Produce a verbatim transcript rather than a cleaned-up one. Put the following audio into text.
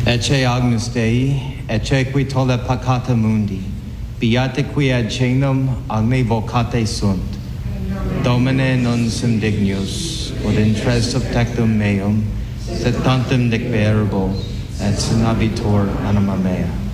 Ecce Agnus Dei, ecce qui tolle peccata mundi, beate qui ad cenum agni vocate sunt. Domine non sum dignus, ut intres subtectum meum, sed tantum dicverbo, et sinabitur anima mea.